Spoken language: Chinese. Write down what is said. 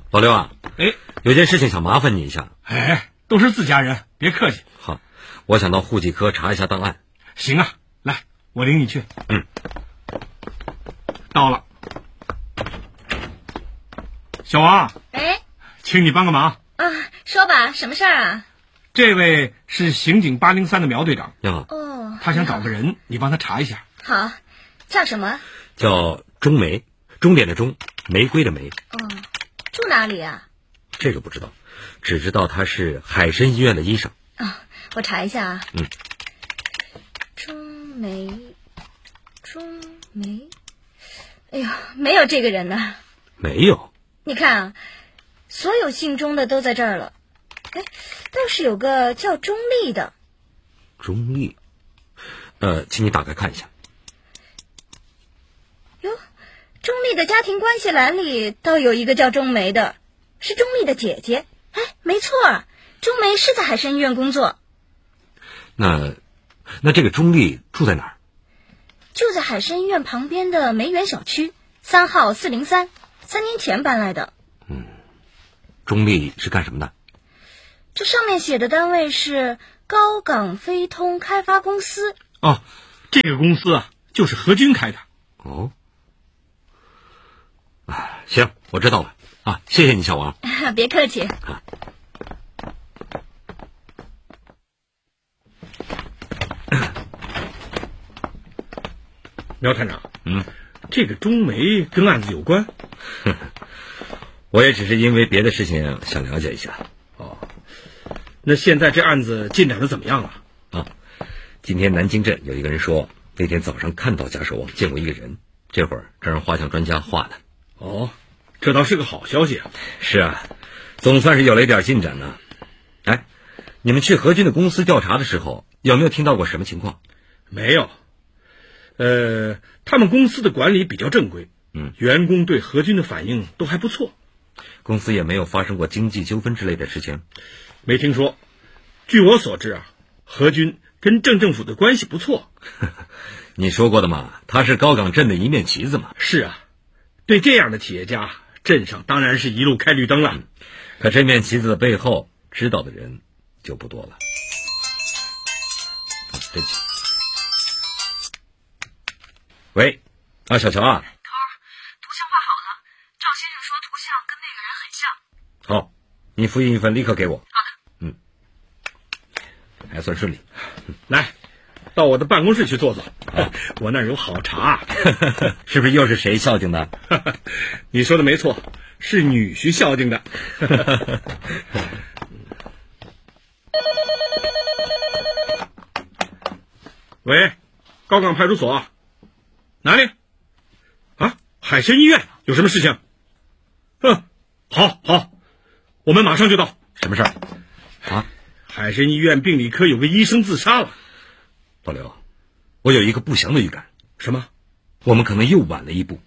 老刘啊， 哎， 有件事情想麻烦你一下。 哎，都是自家人，别客气。 好，我想到户籍科查一下档案。 行啊，来，我领你去。 嗯， 到了。小王， 哎， 请你帮个忙啊，说吧，什么事儿啊？ 这位是刑警803的苗队长。 你好。 哦， 他想找个人，你帮他查一下。 好，叫什么？ 叫钟梅，终点的钟，玫瑰的玫。 哦，住哪里啊？ 这个不知道，只知道他是海参医院的医生。 啊，我查一下啊。 嗯。 钟梅，哎呦，没有这个人呢。 没有。 你看啊，所有姓钟的都在这儿了。哎，倒是有个叫钟丽的。 钟丽，请你打开看一下。 哟，钟丽的家庭关系栏里倒有一个叫钟梅的，是钟丽的姐姐。哎，没错，钟梅是在海参医院工作。 那这个钟丽住在哪儿？ 就在海参医院旁边的梅园小区3号403，3年前搬来的。 钟丽是干什么的？ 这上面写的单位是高港飞通开发公司。 哦，这个公司啊，就是何军开的。 哦，啊，行，我知道了啊，谢谢你，小王。 别客气。 苗探长，这个钟梅跟案子有关？ 我也只是因为别的事情想了解一下。 哦，那现在这案子进展的怎么样了？ 啊，今天南京镇有一个人说，那天早上看到贾守望见过一个人，这会儿正让画像专家画呢。 哦，这倒是个好消息啊。 是啊，总算是有了一点进展呢。哎，你们去何军的公司调查的时候，有没有听到过什么情况？ 没有。他们公司的管理比较正规，员工对何军的反应都还不错。 公司也没有发生过经济纠纷之类的事情？ 没听说。据我所知啊，何军跟镇政府的关系不错。 你说过的嘛，他是高岗镇的一面旗子嘛。 是啊，对这样的企业家，镇上当然是一路开绿灯了。 可这面旗子的背后，知道的人就不多了。对不起。喂，啊，小乔啊。 头儿，图像画好了，赵先生说图像跟那个人很像。 好，你复印一份，立刻给我。 好的。 还算顺利。 来，到我的办公室去坐坐。我那儿有好茶。 是不是又是谁孝敬的？ 你说的没错，是女婿孝敬的。喂，高岗派出所。哪里？啊，海参医院有什么事情？好，我们马上就到。 什么事儿？啊？ 海参医院病理科有个医生自杀了。 老刘，我有一个不祥的预感。 什么？ 我们可能又晚了一步。